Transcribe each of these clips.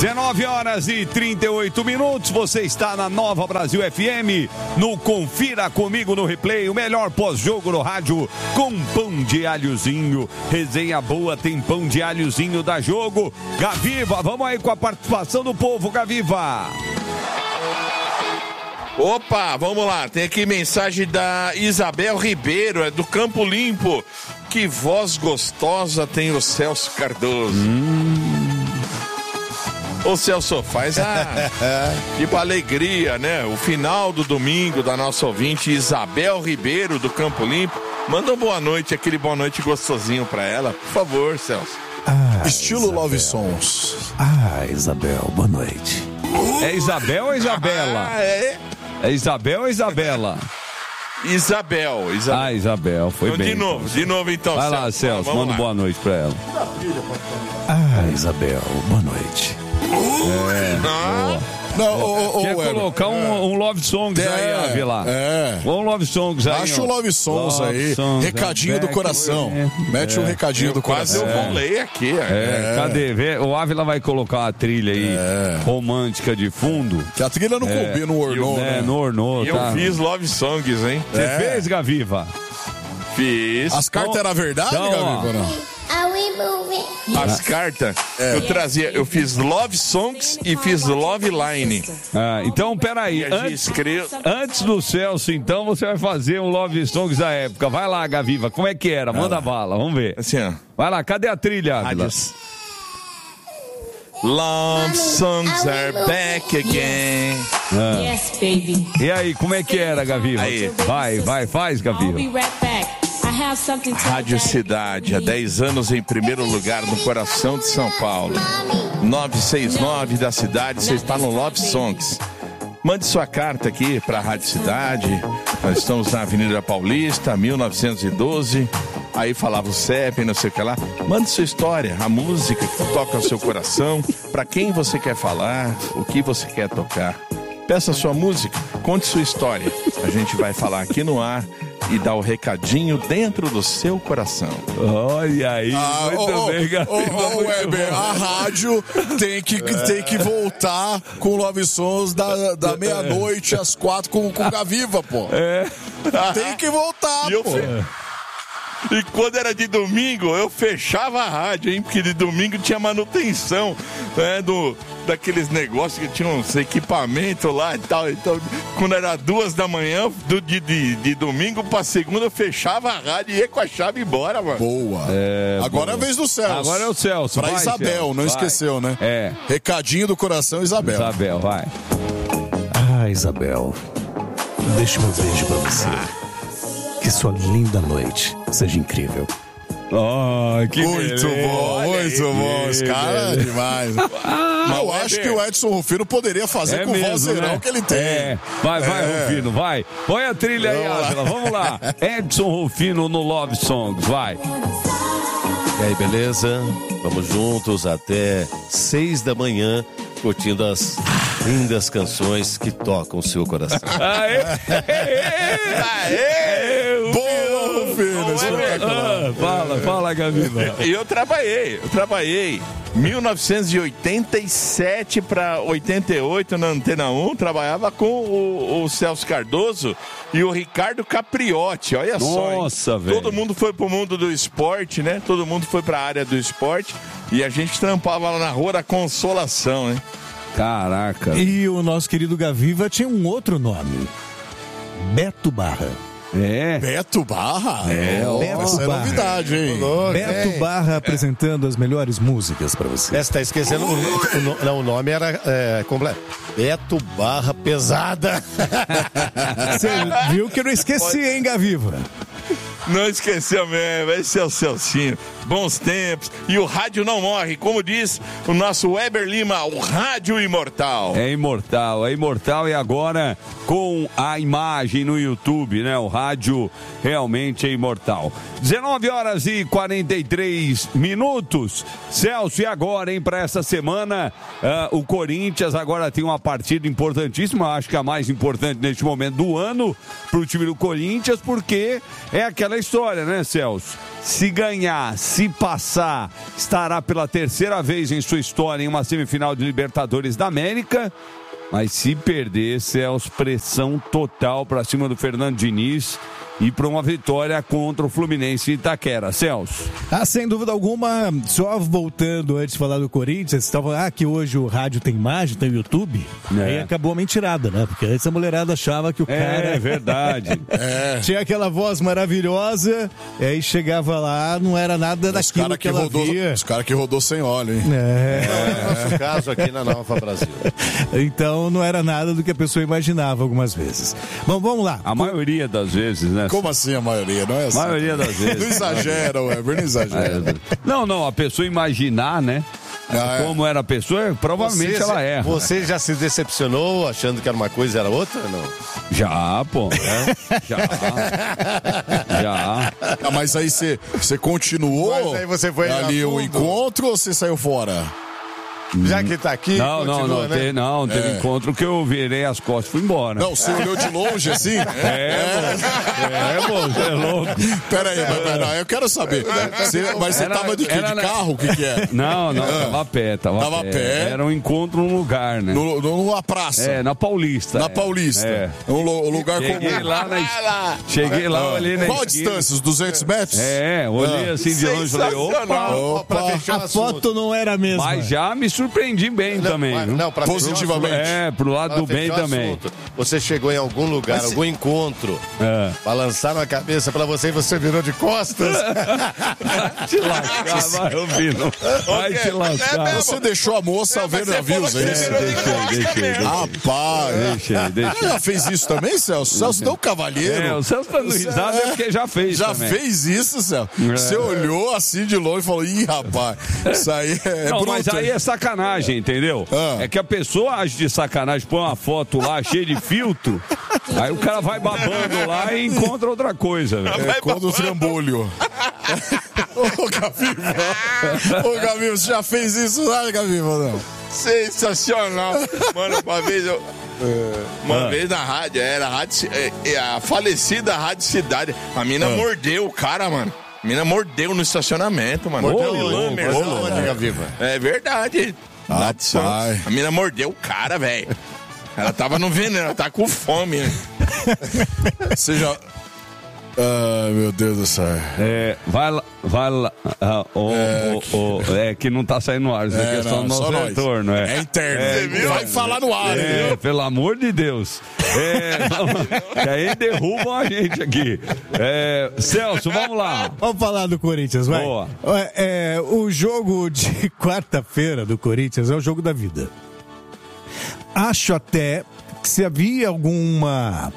19h38, você está na Nova Brasil FM, no Confira Comigo no Replay, o melhor pós-jogo no rádio, com pão de alhozinho, resenha boa, tem pão de alhozinho da Jogo. Gaviva, vamos aí com a participação do povo, Gaviva. Opa, vamos lá, tem aqui mensagem da Isabel Ribeiro, é do Campo Limpo. Que voz gostosa tem o Celso Cardoso. Ô Celso, faz tipo alegria, né? O final do domingo da nossa ouvinte Isabel Ribeiro do Campo Limpo. Manda uma boa noite, aquele boa noite gostosinho pra ela, por favor, Celso. Estilo Isabel. Love Songs. Isabel, boa noite. É Isabel ou Isabela? É Isabel ou Isabela? Isabel. Isabel, foi então, bem. De novo então, vai lá, Celso, manda boa noite pra ela. Isabel, boa noite. Quer colocar um Love Songs aí, Avila? Um Love Songs aí. Acha o Love Songs aí. Recadinho do coração. Mete um recadinho do coração. Quase eu vou ler aqui. Cadê? O Ávila vai colocar uma trilha aí romântica de fundo. Que a trilha não combina no Ornou, né? No Ornou, E eu fiz Love Songs, hein? Você fez, Gaviva? Fiz. As cartas eram verdade, Gaviva, não? As cartas, eu fiz Love Songs e fiz Love Line. Então, peraí, antes do Celso, então, você vai fazer um Love Songs da época. Vai lá, Gaviva, como é que era? Manda bala, vamos ver. Assim, ó. Vai lá, cadê a trilha, Ávila? Love songs are back again. Yes, baby. E aí, como é que era, Gaviva? Aí. Faz, Gaviva. Rádio Cidade, há 10 anos em primeiro lugar no coração de São Paulo. 969 da cidade, você está no Love Songs. Mande sua carta aqui para a Rádio Cidade. Nós estamos na Avenida Paulista, 1912. Aí falava o CEP, não sei o que lá. Mande sua história, a música que toca o seu coração, para quem você quer falar, o que você quer tocar. Peça sua música, conte sua história. A gente vai falar aqui no ar e dar o recadinho dentro do seu coração. Olha aí, muito bem, Gaviva. Weber, a rádio tem que voltar com Love Songs da meia-noite às 4 com Gaviva, pô. Tem que voltar, pô. E quando era de domingo, eu fechava a rádio, hein? Porque de domingo tinha manutenção, né? Daqueles negócios que tinham uns equipamentos lá e tal. Então, quando era 2 da manhã, de domingo pra segunda, eu fechava a rádio e ia com a chave embora, mano. Boa. Agora é a vez do Celso. Agora é o Celso. Pra vai, Isabel, Celso. não esqueceu, né? Recadinho do coração, Isabel. Isabel, vai. Isabel, deixa meu beijo pra você. Que sua linda noite seja incrível. Que muito bom. Os caras demais. Eu acho que o Edson Rufino poderia fazer com o vozeirão que ele tem. Vai, Rufino, vai. Põe a trilha aí, Ávila. Vamos lá. Edson Rufino no Love Songs, vai. E aí, beleza? Vamos juntos até 6 da manhã, curtindo as lindas canções que tocam o seu coração. Boa, Rufino. Fala, Gaviva. E eu trabalhei 1987 para 88 na Antena 1, trabalhava com o Celso Cardoso e o Ricardo Capriotti, olha só. Nossa, velho. Todo mundo foi pro mundo do esporte, né? Todo mundo foi pra área do esporte e a gente trampava lá na Rua da Consolação, né? Caraca. E o nosso querido Gaviva tinha um outro nome. Beto Barra. Beto Barra? Essa é novidade, hein? Beto Barra apresentando as melhores músicas pra você. Você tá esquecendo, o nome era completo. Beto Barra Pesada. Você viu que eu não esqueci, hein, Gaviva? Não esqueceu mesmo, esse é o Celcinho. Bons tempos. E o rádio não morre, como diz o nosso Weber Lima, o rádio imortal. É imortal e agora com a imagem no YouTube, né? O rádio realmente é imortal. 19h43. Celso, e agora, hein? Para essa semana, o Corinthians agora tem uma partida importantíssima, acho que a mais importante neste momento do ano pro time do Corinthians, porque é aquela aquela história, né, Celso? Se ganhar, se passar, estará pela terceira vez em sua história em uma semifinal de Libertadores da América. Mas se perder, Celso, pressão total para cima do Fernando Diniz e para uma vitória contra o Fluminense em Itaquera. Celso. Sem dúvida alguma, só voltando antes de falar do Corinthians, estava que hoje o rádio tem imagem, tem YouTube, aí acabou a mentirada, né? Porque antes a mulherada achava que o cara... É verdade. Tinha aquela voz maravilhosa, e aí chegava lá, não era nada daquilo que ela via. Os caras que rodou sem óleo, hein? É o nosso caso aqui na Nova Brasil. Então não era nada do que a pessoa imaginava algumas vezes. Bom, vamos lá. A maioria das vezes, né? Como assim a maioria? Não é assim. A maioria das vezes. Não exagera, Weber, não exagera. Não, a pessoa imaginar, né? Como era a pessoa, provavelmente ela erra. Você já se decepcionou achando que era uma coisa e era outra? Não? Já, pô. Já. Mas aí você continuou mas aí você foi ali o encontro ou você saiu fora? Já que tá aqui, não, teve encontro que eu virei as costas e fui embora. Não, você olhou de longe assim? Você é louco. Peraí, eu quero saber. Mas você tava de quê? De carro? O que é? Não, tava a pé. Tava a pé. Era um encontro num lugar, né? Numa praça? Na Paulista. Na Paulista. Um lugar Cheguei comum. Cheguei lá, olhei na Qual a distância? Os 200 metros? Olhei assim de longe, falei, opa. A foto não era a mesma. Mas já me surpreendi bem também. Positivamente. Pro lado do bem também. Você chegou em algum lugar, algum encontro, balançaram a cabeça pra você e você virou de costas. Te lascar, vai, ouvindo. Vai te lascar. Você deixou a moça ver navios aí? Deixei. Rapaz. Deixei. Já fez isso também, Celso? Celso deu um cavalheiro. O Celso tá dando risada porque já fez também. Fez isso, Celso? Você olhou assim de longe e falou, ih, rapaz, isso aí é Não, bruto. mas aí é sacanagem, entendeu? É que a pessoa age de sacanagem, põe uma foto lá cheia de filtro, aí o cara vai babando lá e encontra outra coisa. Encontra o trambolho. Ô, Gaviva, você já fez isso lá, Gaviva, não? Sensacional. Mano, uma vez na rádio, era a falecida Rádio Cidade. A mina mordeu o cara, mano. A mina mordeu no estacionamento, mano. É verdade. Rapaz. A mina mordeu o cara, velho. Ela tava no veneno, ela tá com fome. Você já... Ai, meu Deus do céu. Vai lá. Que não tá saindo no ar. Isso aqui é só o nosso retorno. É interno. Vai falar no ar. Pelo amor de Deus. Que aí derrubam a gente aqui. Celso, vamos lá. Vamos falar do Corinthians, vai. Boa. O jogo de quarta-feira do Corinthians é o jogo da vida. Acho até que se havia alguma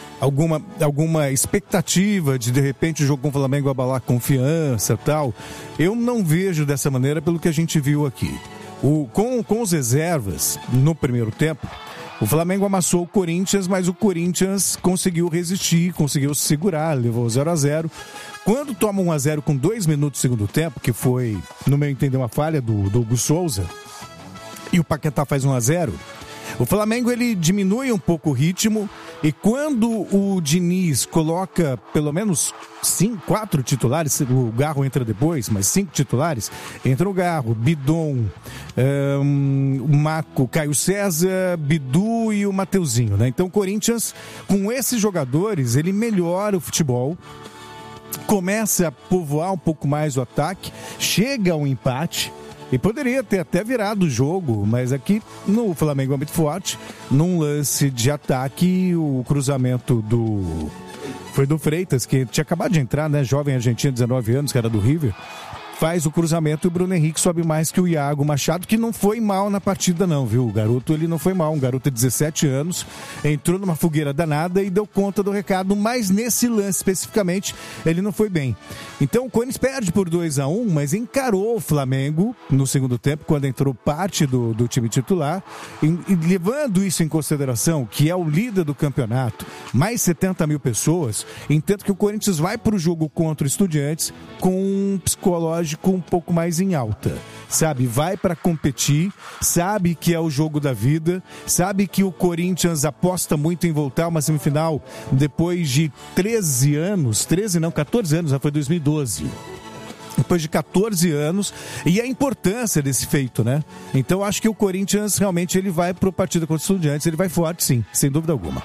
expectativa de repente o jogo com o Flamengo abalar confiança e tal, eu não vejo dessa maneira pelo que a gente viu aqui. Com os reservas no primeiro tempo, o Flamengo amassou o Corinthians, mas o Corinthians conseguiu resistir, conseguiu se segurar, levou 0-0. Quando toma 1-0 com 2 minutos do segundo tempo, que foi, no meu entender, uma falha do Hugo Souza, e o Paquetá faz 1-0, o Flamengo ele diminui um pouco o ritmo e quando o Diniz coloca pelo menos 4 titulares, o Garro entra depois, mas 5 titulares, entra o Garro, Bidon, o Maco, Caio César, Bidu e o Mateuzinho, né? Então o Corinthians, com esses jogadores, ele melhora o futebol, começa a povoar um pouco mais o ataque, chega ao empate. E poderia ter até virado o jogo, mas aqui no Flamengo é muito forte. Num lance de ataque, o cruzamento foi do Freitas, que tinha acabado de entrar, né? Jovem argentino, 19 anos, que era do River. Faz o cruzamento e o Bruno Henrique sobe mais que o Iago Machado, que não foi mal na partida não, viu? O garoto, ele não foi mal. Um garoto de 17 anos, entrou numa fogueira danada e deu conta do recado, mas nesse lance especificamente, ele não foi bem. Então o Corinthians perde por 2-1, mas encarou o Flamengo no segundo tempo, quando entrou parte do time titular, e levando isso em consideração, que é o líder do campeonato, mais 70 mil pessoas, entendo que o Corinthians vai para o jogo contra o Estudiantes com um psicológico psicológico um pouco mais em alta. Sabe, vai para competir, sabe que é o jogo da vida, sabe que o Corinthians aposta muito em voltar a uma semifinal depois de 14 anos, já foi 2012. Depois de 14 anos, e a importância desse feito, né? Então acho que o Corinthians realmente ele vai pro partida contra o Estudiantes, ele vai forte sim, sem dúvida alguma.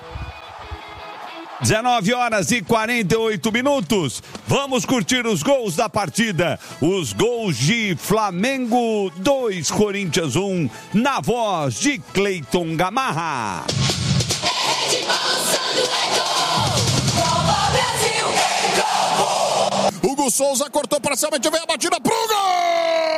19h48. Vamos curtir os gols da partida. Os gols de Flamengo 2, Corinthians 1, na voz de Cleiton Gamarra. Hugo Souza cortou para cima, vem a batida pro gol!